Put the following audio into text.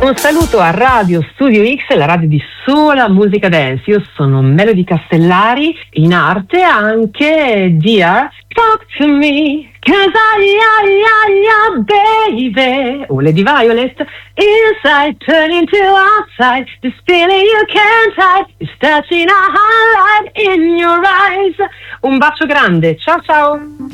Un saluto a Radio Studio X, la radio di sola musica dance. Io sono Melody Castellari, in arte anche Dear Talk to Me, 'cause baby, o Lady Violet, inside turning to outside, this feeling you can't hide, is touching a highlight in your eyes. Un bacio grande, ciao ciao!